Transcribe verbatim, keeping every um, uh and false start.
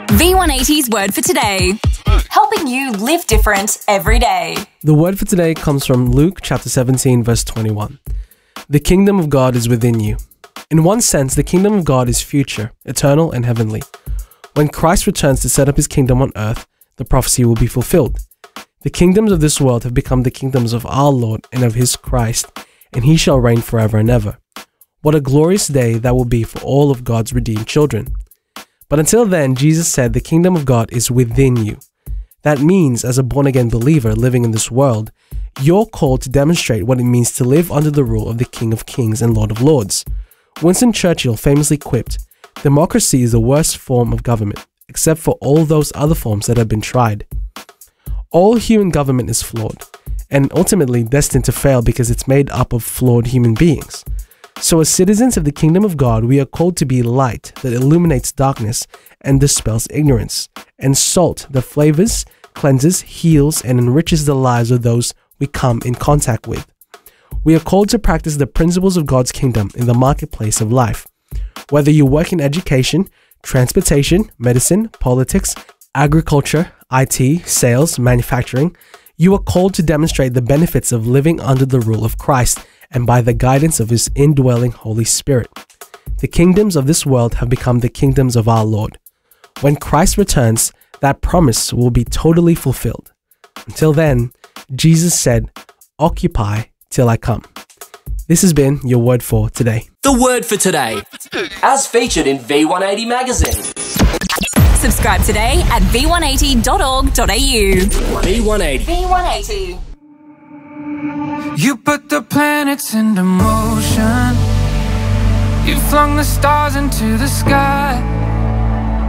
V one eighty's Word for Today, helping you live different every day. The word for today comes from Luke chapter seventeen, verse twenty-one. The kingdom of God is within you. In one sense, the kingdom of God is future, eternal, and heavenly. When Christ returns to set up his kingdom on earth, the prophecy will be fulfilled. The kingdoms of this world have become the kingdoms of our Lord and of his Christ, and he shall reign forever and ever. What a glorious day that will be for all of God's redeemed children. But until then, Jesus said the kingdom of God is within you. That means, as a born-again believer living in this world, you're called to demonstrate what it means to live under the rule of the King of Kings and Lord of Lords. Winston Churchill famously quipped, "Democracy is the worst form of government, except for all those other forms that have been tried." All human government is flawed, and ultimately destined to fail because it's made up of flawed human beings. So as citizens of the kingdom of God, we are called to be light that illuminates darkness and dispels ignorance, and salt that flavors, cleanses, heals, and enriches the lives of those we come in contact with. We are called to practice the principles of God's kingdom in the marketplace of life. Whether you work in education, transportation, medicine, politics, agriculture, I T, sales, manufacturing, you are called to demonstrate the benefits of living under the rule of Christ and by the guidance of his indwelling Holy Spirit. The kingdoms of this world have become the kingdoms of our Lord. When Christ returns, that promise will be totally fulfilled. Until then, Jesus said, "Occupy till I come." This has been your word for today. The word for today, as featured in V one eighty magazine. Subscribe today at v one eighty dot org dot a u. V one eighty. V one eighty. You put the planets into motion. You flung the stars into the sky.